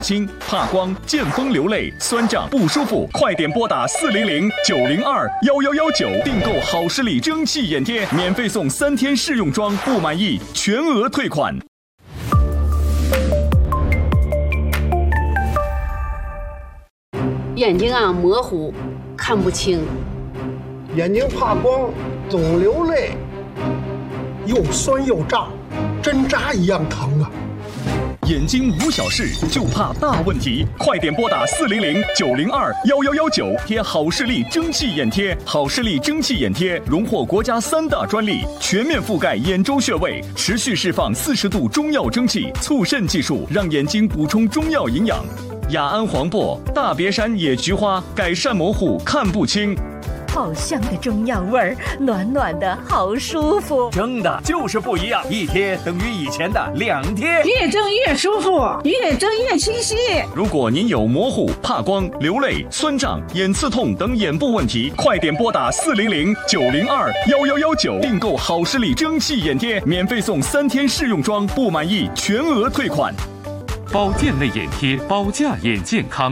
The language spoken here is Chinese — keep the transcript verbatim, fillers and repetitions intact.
青、怕光、见风流泪、酸胀不舒服，快点拨打四零零九零二幺幺幺九订购好视力蒸汽眼贴，免费送三天试用装，不满意全额退款。 眼睛啊模糊，看不清， 眼睛怕光，总流泪，又酸又胀，针扎一样疼啊！ 眼睛无小事，就怕大问题，快点拨打四零零九零二幺幺幺九贴好视力蒸汽眼贴。好视力蒸汽眼贴荣获国家三大专利，全面覆盖眼周穴位，持续释放四十度中药蒸汽，促渗技术让眼睛补充中药营养。雅安黄柏、大别山野菊花改善模糊看不清。 好香的中药味儿，暖暖的好舒服。 蒸的就是不一样，一贴等于以前的两贴， 越蒸越舒服，越蒸越清晰。 如果您有模糊、怕光、流泪、酸胀、眼刺痛等眼部问题，快点拨打四零零九零二幺幺幺九订购好视力蒸汽眼贴，免费送三天试用装，不满意全额退款。 保健类眼贴，保驾眼健康。